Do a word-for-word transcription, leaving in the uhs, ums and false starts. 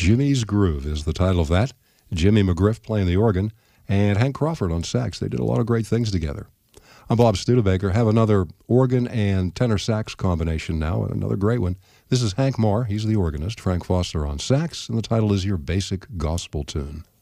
Jimmy's Groove is the title of that. Jimmy McGriff playing the organ, and Hank Crawford on sax. They did a lot of great things together. I'm Bob Studebaker. Have another organ and tenor sax combination now, another great one. This is Hank Moore. He's the organist. Frank Foster on sax, and the title is Your Basic Gospel Tune.